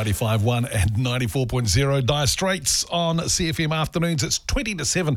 95.1 and 94.0. Dire Straits on CFM afternoons. It's 20 to 7.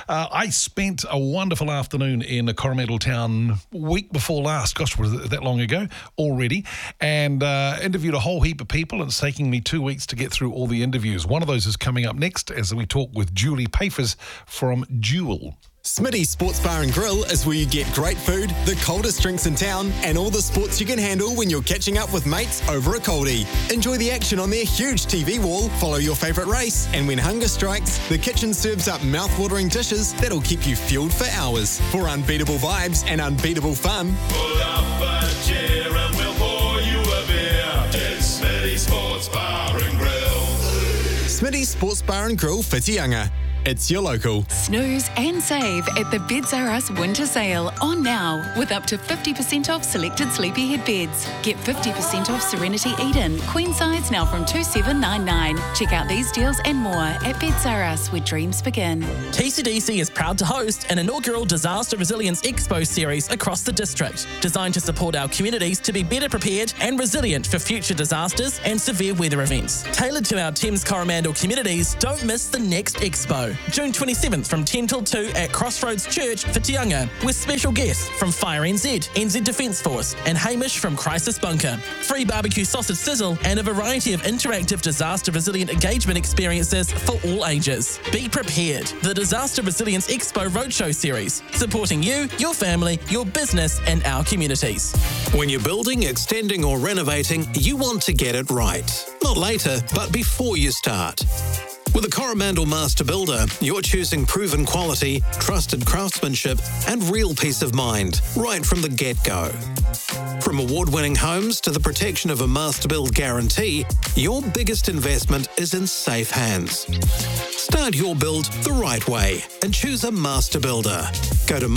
I spent a wonderful afternoon in Coromandel Town week before last. Gosh, was it that long ago already? And interviewed a whole heap of people, and it's taking me 2 weeks to get through all the interviews. One of those is coming up next as we talk with Julie Pafers from Jewel. Smitty's Sports Bar and Grill is where you get great food, the coldest drinks in town, and all the sports you can handle when you're catching up with mates over a coldie. Enjoy the action on their huge TV wall, follow your favourite race, and when hunger strikes, the kitchen serves up mouth-watering dishes that'll keep you fueled for hours. For unbeatable vibes and unbeatable fun, pull up a chair and we'll pour you a beer. It's Smitty's Sports Bar and Grill. Smitty's Sports Bar and Grill, Whitianga. It's your local. Snooze and save at the Beds R Us winter sale on now with up to 50% off selected sleepyhead beds. Get 50% off Serenity Eden, queen size now from $2,799. Check out these deals and more at Beds R Us, where dreams begin. TCDC is proud to host an inaugural Disaster Resilience Expo series across the district, designed to support our communities to be better prepared and resilient for future disasters and severe weather events. Tailored to our Thames Coromandel communities, don't miss the next expo. June 27th from 10 till 2 at Crossroads Church, Whitianga, with special guests from Fire NZ, NZ Defence Force, and Hamish from Crisis Bunker. Free barbecue sausage sizzle and a variety of interactive disaster resilient engagement experiences for all ages. Be prepared. The Disaster Resilience Expo Roadshow Series, supporting you, your family, your business, and our communities. When you're building, extending, or renovating, you want to get it right. Not later, but before you start. With a Coromandel Master Builder, you're choosing proven quality, trusted craftsmanship, and real peace of mind right from the get-go. From award-winning homes to the protection of a Master Build guarantee, your biggest investment is in safe hands. Start your build the right way and choose a Master Builder. Go to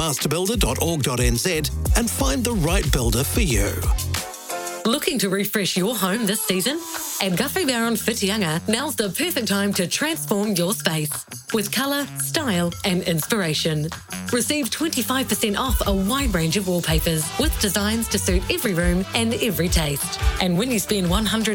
masterbuilder.org.nz and find the right builder for you. Looking to refresh your home this season? At Guthrie Barron Whitianga, now's the perfect time to transform your space with colour, style and inspiration. Receive 25% off a wide range of wallpapers with designs to suit every room and every taste. And when you spend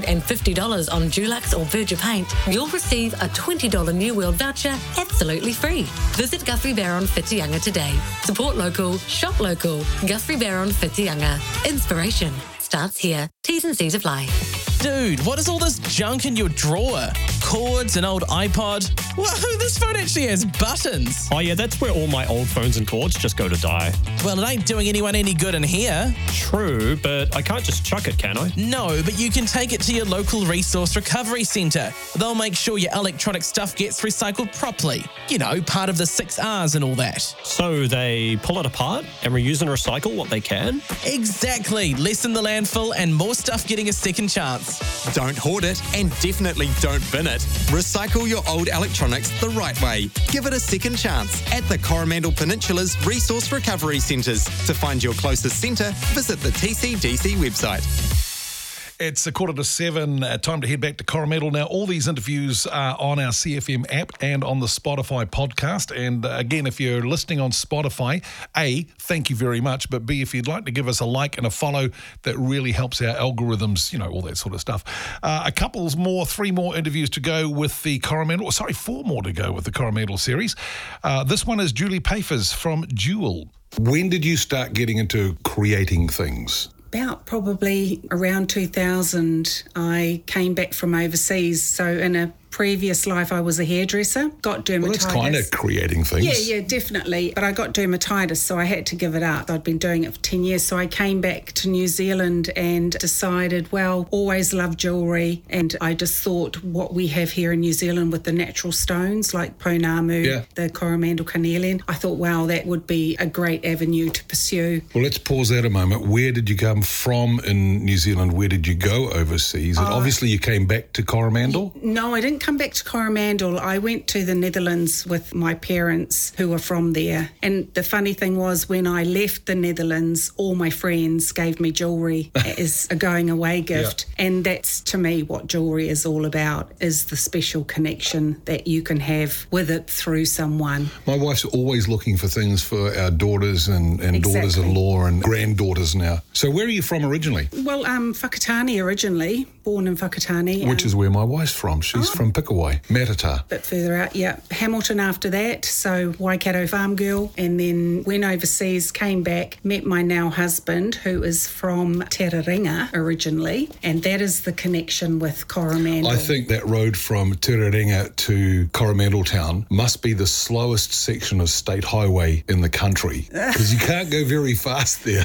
$150 on Dulux or Berger paint, you'll receive a $20 New World voucher absolutely free. Visit Guthrie Barron Whitianga today. Support local, shop local. Guthrie Barron Whitianga. Inspiration starts here. T's and C's apply. Dude, what is all this junk in your drawer? Cords, an old iPod. Whoa, this phone actually has buttons. Oh yeah, that's where all my old phones and cords just go to die. Well, it ain't doing anyone any good in here. True, but I can't just chuck it, can I? No, but you can take it to your local resource recovery centre. They'll make sure your electronic stuff gets recycled properly. You know, part of the 6 R's and all that. So they pull it apart and reuse and recycle what they can? Exactly. Lessen the landfill and more stuff getting a second chance. Don't hoard it and definitely don't bin it. Recycle your old electronics the right way. Give it a second chance at the Coromandel Peninsula's Resource Recovery Centres. To find your closest centre, visit the TCDC website. It's 6:45, time to head back to Coromandel. Now, all these interviews are on our CFM app and on the Spotify podcast. And again, if you're listening on Spotify, A, thank you very much. But B, if you'd like to give us a like and a follow, that really helps our algorithms, you know, all that sort of stuff. Three more interviews to go with the Coromandel. Sorry, 4 more to go with the Coromandel series. This one is Julie Pafers from Jewel. When did you start getting into creating things? About probably around 2000, I came back from overseas. So in a previous life, I was a hairdresser, got dermatitis. Well, that's kind of creating things. Yeah, definitely. But I got dermatitis, so I had to give it up. I'd been doing it for 10 years. So I came back to New Zealand and decided, well, always loved jewellery. And I just thought what we have here in New Zealand with the natural stones like Pounamu, the Coromandel carnelian, I thought, wow, that would be a great avenue to pursue. Well, let's pause that a moment. Where did you come from in New Zealand? Where did you go overseas? And obviously you came back to Coromandel? No, I didn't didn't come back to Coromandel. I went to the Netherlands with my parents who were from there. And the funny thing was, when I left the Netherlands, all my friends gave me jewellery as a going away gift. Yeah. And that's, to me, what jewellery is all about, is the special connection that you can have with it through someone. My wife's always looking for things for our daughters and daughters-in-law and granddaughters now. So where are you from originally? Well, Whakatane originally, born in Whakatane. Which is where my wife's from. She's from Pikawai, Matata. A bit further out, yeah. Hamilton after that, so Waikato farm girl. And then went overseas, came back, met my now husband, who is from Terarenga originally, and that is the connection with Coromandel. I think that road from Terarenga to Coromandel town must be the slowest section of state highway in the country, because you can't go very fast there.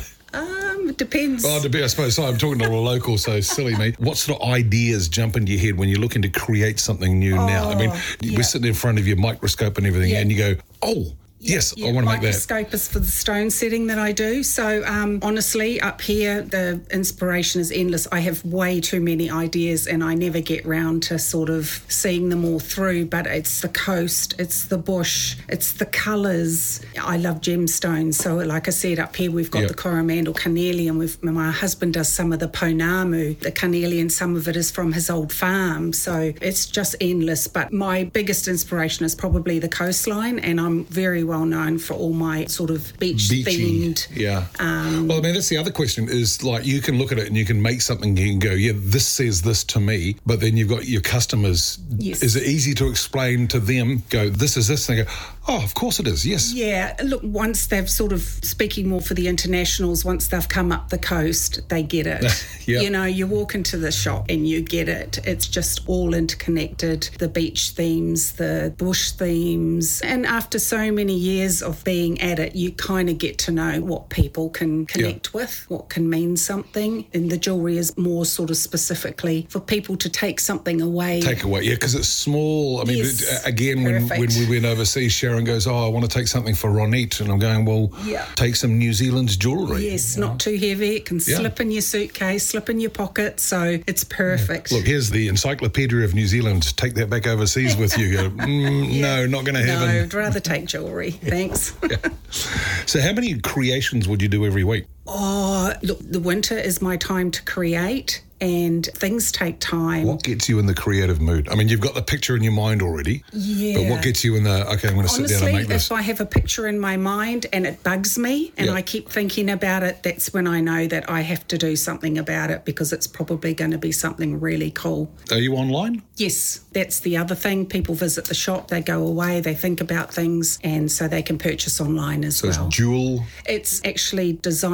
It depends. Oh, I suppose. So I'm talking to a local, so silly me. What sort of ideas jump into your head when you're looking to create something new now? I mean, we're sitting in front of your microscope and everything, and you go, oh, yes, I want to make that. Microscope is for the stone setting that I do. So honestly, up here, the inspiration is endless. I have way too many ideas and I never get round to sort of seeing them all through. But it's the coast, it's the bush, it's the colours. I love gemstones. So like I said, up here we've got the Coromandel carnelian. My husband does some of the Pounamu. The carnelian, some of it is from his old farm. So it's just endless. But my biggest inspiration is probably the coastline, and I'm very well known for all my sort of beach-themed. Yeah. Well, I mean, that's the other question is, like, you can look at it and you can make something and you can go, yeah, this says this to me, but then you've got your customers. Yes. Is it easy to explain to them, go, this is this, and they go, oh, of course it is, yes. Yeah, look, once they've sort of, speaking more for the internationals, once they've come up the coast, they get it. Yep. You know, you walk into the shop and you get it. It's just all interconnected, the beach themes, the bush themes, and after so many years of being at it, you kind of get to know what people can connect with, what can mean something, and the jewellery is more sort of specifically for people to take something away. Take away, yeah, because it's small. I mean, again, when we went overseas, Sharon goes, oh, I want to take something for Ronette, and I'm going, well, take some New Zealand's jewellery. Yes, not too heavy. It can slip in your suitcase, slip in your pocket, so it's perfect. Look, here's the Encyclopedia of New Zealand. Take that back overseas with you. Go, no, not going to happen. No, I'd rather take jewellery. Thanks. So how many creations would you do every week? Oh, look, the winter is my time to create, and things take time. What gets you in the creative mood? I mean, you've got the picture in your mind already. Yeah. But what gets you in the, okay, I'm going to sit down and make this? If I have a picture in my mind and it bugs me and I keep thinking about it, that's when I know that I have to do something about it, because it's probably going to be something really cool. Are you online? Yes, that's the other thing. People visit the shop, they go away, they think about things, and so they can purchase online as well. So it's Jewel? It's actually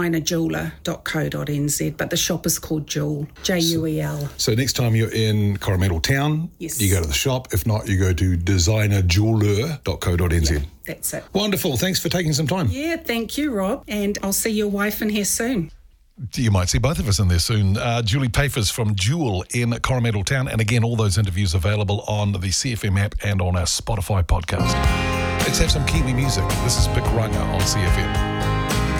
designerjeweler.co.nz, but the shop is called Jewel, Juel. So next time you're in Coromandel town, you go to the shop. If not, you go to designerjeweler.co.nz. Yeah, that's it. Wonderful. Thanks for taking some time. Yeah, thank you, Rob. And I'll see your wife in here soon. You might see both of us in there soon. Julie Pafers from Jewel in Coromandel town. And again, all those interviews available on the CFM app and on our Spotify podcast. Let's have some Kiwi music. This is Big Runga on CFM.